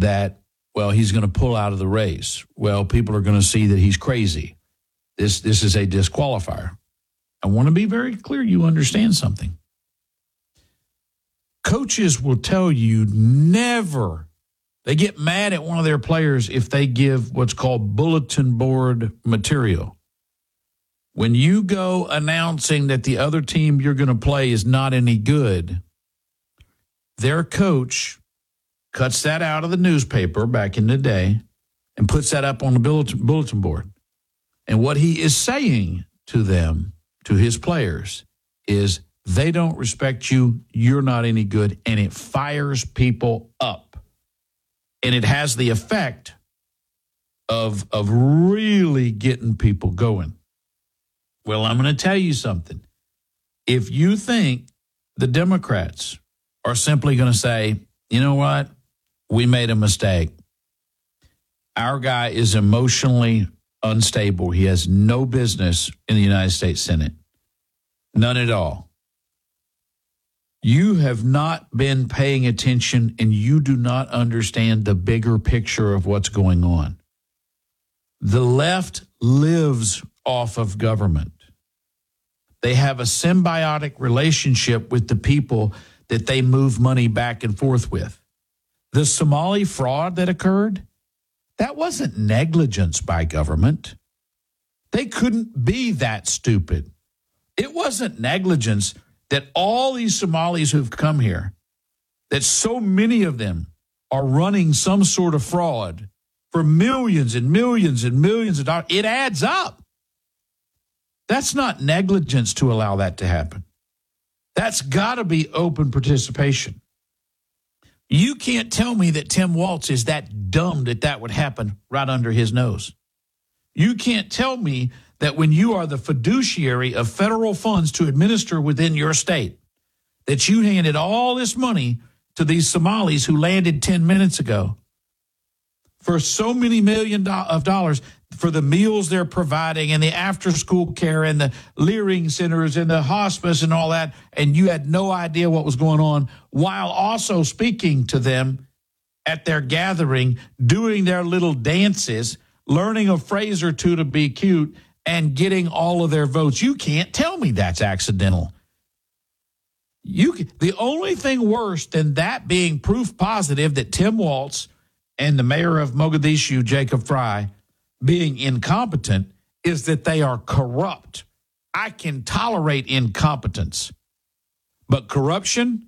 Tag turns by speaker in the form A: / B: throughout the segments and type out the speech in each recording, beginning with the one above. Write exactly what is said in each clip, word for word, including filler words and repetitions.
A: that, well, he's going to pull out of the race. Well, people are going to see that he's crazy. This, this is a disqualifier. I want to be very clear you understand something. Coaches will tell you never, they get mad at one of their players if they give what's called bulletin board material. When you go announcing that the other team you're going to play is not any good, their coach cuts that out of the newspaper back in the day and puts that up on the bulletin, bulletin board. And what he is saying to them, to his players, is they don't respect you, you're not any good, and it fires people up. And it has the effect of, of really getting people going. Well, I'm going to tell you something. If you think the Democrats are simply going to say, you know what, we made a mistake. Our guy is emotionally unstable. He has no business in the United States Senate. None at all. You have not been paying attention and you do not understand the bigger picture of what's going on. The left lives off of government. They have a symbiotic relationship with the people that they move money back and forth with. The Somali fraud that occurred, that wasn't negligence by government. They couldn't be that stupid. It wasn't negligence that all these Somalis who've come here, that so many of them are running some sort of fraud for millions and millions and millions of dollars. It adds up. That's not negligence to allow that to happen. That's got to be open participation. You can't tell me that Tim Walz is that dumb that that would happen right under his nose. You can't tell me that when you are the fiduciary of federal funds to administer within your state, that you handed all this money to these Somalis who landed ten minutes ago for so many million do- of dollars for the meals they're providing and the after-school care and the Leering centers and the hospice and all that, and you had no idea what was going on, while also speaking to them at their gathering, doing their little dances, learning a phrase or two to be cute, and getting all of their votes. You can't tell me that's accidental. You can, the only thing worse than that being proof positive that Tim Walz and the mayor of Mogadishu, Jacob Fry, being incompetent is that they are corrupt. I can tolerate incompetence, but corruption,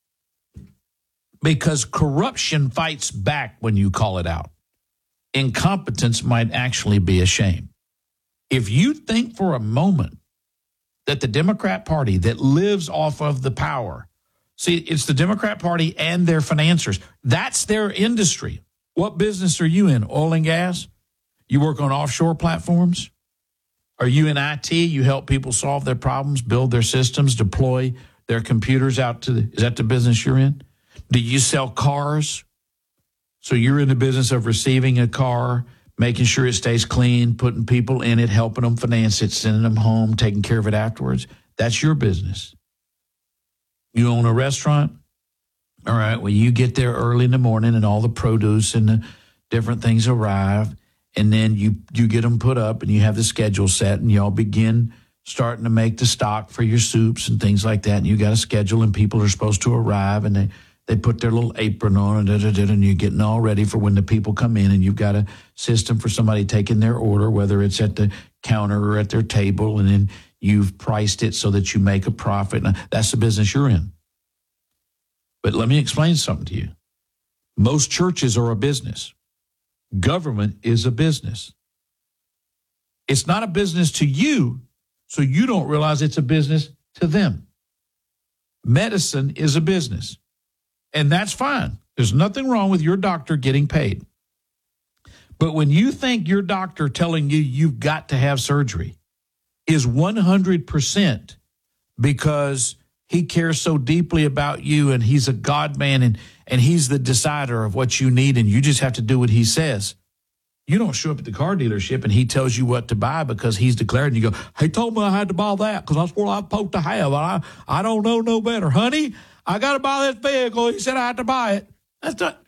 A: because corruption fights back when you call it out. Incompetence might actually be a shame. If you think for a moment that the Democrat Party that lives off of the power, see, it's the Democrat Party and their financiers. That's their industry. What business are you in? Oil and gas? You work on offshore platforms? Are you in I T? You help people solve their problems, build their systems, deploy their computers out to the, is that the business you're in? Do you sell cars? So you're in the business of receiving a car, making sure it stays clean, putting people in it, helping them finance it, sending them home, taking care of it afterwards. That's your business. You own a restaurant? All right, well, you get there early in the morning and all the produce and the different things arrive, and then you, you get them put up and you have the schedule set and y'all begin starting to make the stock for your soups and things like that, and you got a schedule and people are supposed to arrive and they, they put their little apron on and, da, da, da, and you're getting all ready for when the people come in, and you've got a system for somebody taking their order, whether it's at the counter or at their table, and then you've priced it so that you make a profit. And that's the business you're in. But let me explain something to you. Most churches are a business. Government is a business. It's not a business to you, so you don't realize it's a business to them. Medicine is a business, and that's fine. There's nothing wrong with your doctor getting paid. But when you think your doctor telling you you've got to have surgery is one hundred percent because he cares so deeply about you and he's a God man and, and he's the decider of what you need and you just have to do what he says. You don't show up at the car dealership and he tells you what to buy because he's declared, and you go, he told me I had to buy that because that's what I'm supposed to have. I, I don't know no better. Honey, I got to buy this vehicle. He said I had to buy it. That's not,